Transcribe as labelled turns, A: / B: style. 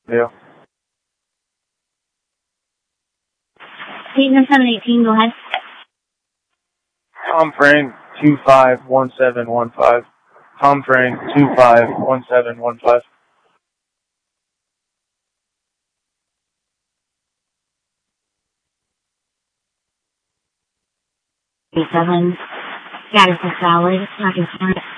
A: Yeah.
B: Page 718, go ahead.
A: Tom Frame 251715. Tom Frame 251715.
B: Seven. Status is valid. Not concerned.